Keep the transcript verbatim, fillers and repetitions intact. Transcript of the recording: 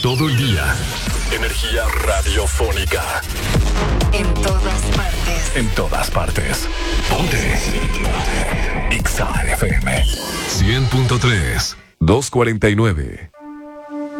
todo el día. Energía radiofónica. En todas partes. En todas partes. Ponte. Ixa F M. cien punto tres. doscientos cuarenta y nueve.